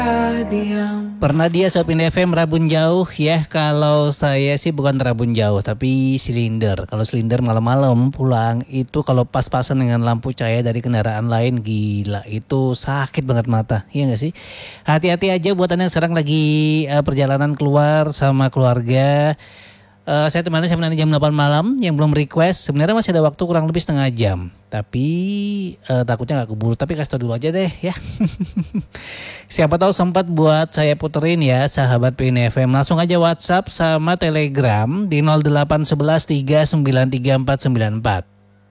Pernah dia Sopin FM Rabun Jauh ya. Kalau saya sih bukan Rabun Jauh tapi silinder. Kalau silinder malam-malam pulang itu kalau pas-pasan dengan lampu cahaya dari kendaraan lain, gila itu sakit banget mata. Iya gak sih? Hati-hati aja buat Anda yang sekarang lagi perjalanan keluar sama keluarga. Saya temani sampai nanti jam 8 malam. Yang belum request sebenarnya masih ada waktu kurang lebih setengah jam. Tapi takutnya gak keburu. Tapi kasih tau dulu aja deh ya. Siapa tahu sempat buat saya puterin ya sahabat PIN FM. Langsung aja WhatsApp sama Telegram di 0811 393 494.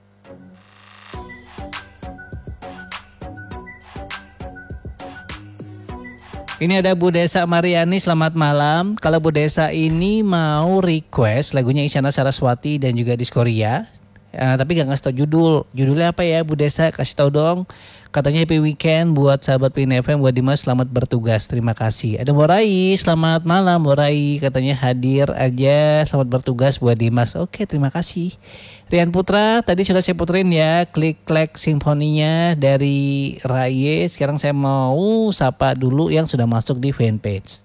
Ini ada Bu Desa Mariani, selamat malam. Kalau Bu Desa ini mau request lagunya Isyana Saraswati dan juga Diskoria. Tapi gak ngasih tau judul. Judulnya apa ya Bu Desa? Kasih tahu dong. Katanya happy weekend buat sahabat PIN FM, buat Dimas selamat bertugas. Terima kasih. Ada Borai, selamat malam Borai. Katanya hadir aja, selamat bertugas buat Dimas. Oke, terima kasih. Rian Putra, tadi sudah saya puterin ya klik-klik simfoninya dari Raye. Sekarang saya mau sapa dulu yang sudah masuk di fanpage.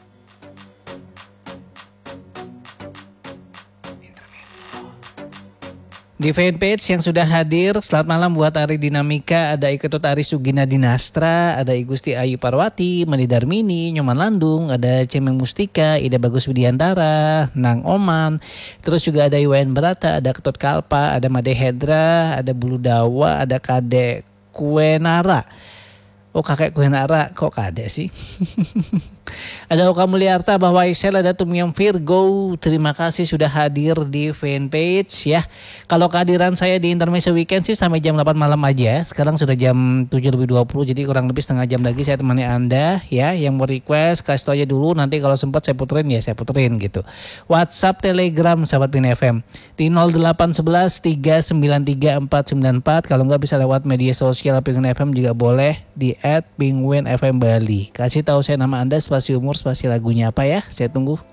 Di fanpage yang sudah hadir, selamat malam buat Ari Dinamika, ada Iketut Ari Sugina Dinastra, ada Igusti Ayu Parwati, Mani Darmini, Nyoman Landung, ada Cemeng Mustika, Ida Bagus Widiantara, Nang Oman, terus juga ada Iwan Berata, ada Ketut Kalpa, ada Made Hedra, ada Bulu Dawa, ada Kade Kuenara. Oh kakek Kuenara, kok Kade sih? Ada Oka Mulyarta, Bahwa Isel, ada Tumyam Virgo. Terima kasih sudah hadir di fanpage ya. Kalau kehadiran saya di Intermezzo Weekend sih sampai jam 8 malam aja. Sekarang sudah jam 7:20, jadi kurang lebih setengah jam lagi saya temani Anda ya. Yang mau request kasih tau aja dulu, nanti kalau sempat saya puterin ya saya puterin gitu. WhatsApp, Telegram sahabat PIN FM di 0811 393 494. Kalau nggak bisa lewat media sosial PIN FM juga boleh di @pingwinfm Bali. Kasih tahu saya nama Anda, spasi umur, spasi lagunya apa ya. Saya tunggu.